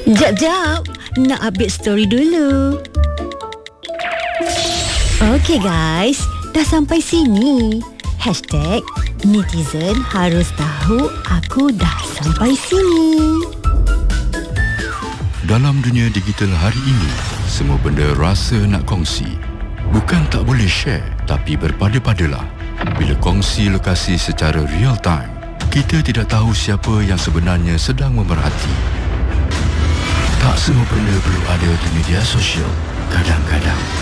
Jap, nak update story dulu. Okey guys, dah sampai sini. #netizen harus tahu aku dah sampai sini. Dalam dunia digital hari ini, semua benda rasa nak kongsi. Bukan tak boleh share, tapi berpada-padalah. Bila kongsi lokasi secara real time, kita tidak tahu siapa yang sebenarnya sedang memerhati. Tak semua benda perlu ada di media sosial. Kadang-kadang